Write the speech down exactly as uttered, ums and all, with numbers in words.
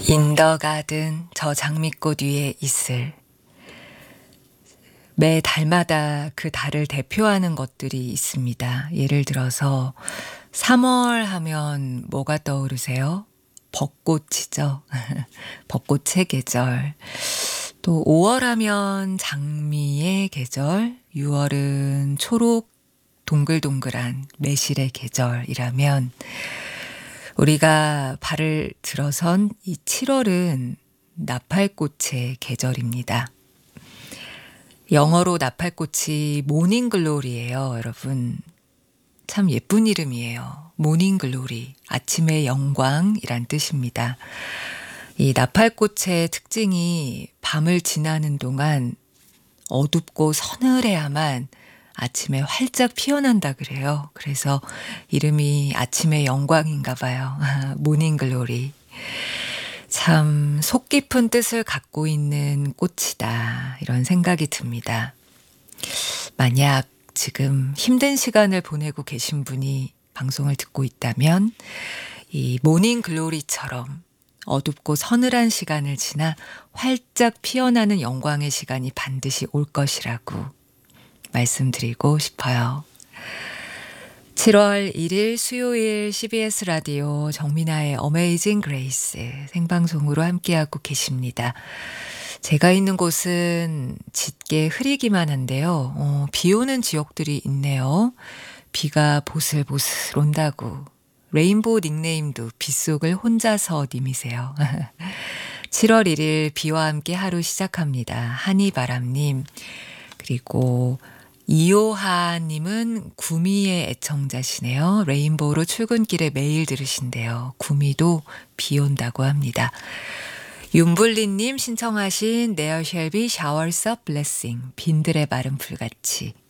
인더 가든 저 장미꽃 위에 있을. 매 달마다 그 달을 대표하는 것들이 있습니다. 예를 들어서 삼월 하면 뭐가 떠오르세요? 벚꽃이죠. 벚꽃의 계절. 또 오월 하면 장미의 계절, 유월은 초록 동글동글한 매실의 계절이라면 우리가 발을 들어선 이 칠월은 나팔꽃의 계절입니다. 영어로 나팔꽃이 모닝글로리예요, 여러분. 참 예쁜 이름이에요. 모닝글로리, 아침의 영광이란 뜻입니다. 이 나팔꽃의 특징이 밤을 지나는 동안 어둡고 서늘해야만 아침에 활짝 피어난다 그래요. 그래서 이름이 아침의 영광인가 봐요. 모닝글로리. 참 속 깊은 뜻을 갖고 있는 꽃이다. 이런 생각이 듭니다. 만약 지금 힘든 시간을 보내고 계신 분이 방송을 듣고 있다면 이 모닝글로리처럼 어둡고 서늘한 시간을 지나 활짝 피어나는 영광의 시간이 반드시 올 것이라고 말씀드리고 싶어요. 칠월 일일 수요일 씨비에스 라디오 정민아의 어메이징 그레이스 생방송으로 함께하고 계십니다. 제가 있는 곳은 짙게 흐리기만 한데요. 어, 비 오는 지역들이 있네요. 비가 보슬보슬 온다고. 레인보우 닉네임도 빗속을 혼자서 님이세요. 칠월 일일 비와 함께 하루 시작합니다. 한이바람님, 그리고 이호하님은 구미의 애청자시네요. 레인보우로 출근길에 매일 들으신대요. 구미도 비 온다고 합니다. 윤블리님 신청하신 There Shall Be Showers of Blessing, 빈들의 마른 불같이